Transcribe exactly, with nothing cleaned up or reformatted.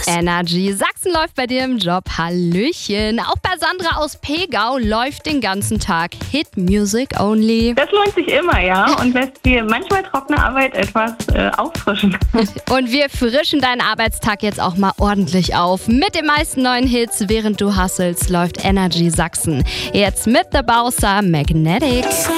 Energy Sachsen läuft bei dir im Job. Hallöchen. Auch bei Sandra aus Pegau läuft den ganzen Tag Hit Music Only. Das lohnt sich immer, ja, und lässt die manchmal trockene Arbeit etwas äh, auffrischen. Und wir frischen deinen Arbeitstag jetzt auch mal ordentlich auf. Mit den meisten neuen Hits, während du hustlest, läuft Energy Sachsen. Jetzt mit The Bowser Magnetic.